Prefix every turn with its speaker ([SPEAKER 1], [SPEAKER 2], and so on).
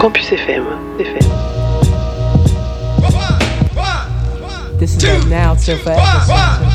[SPEAKER 1] Campus FM.
[SPEAKER 2] This is like now till forever.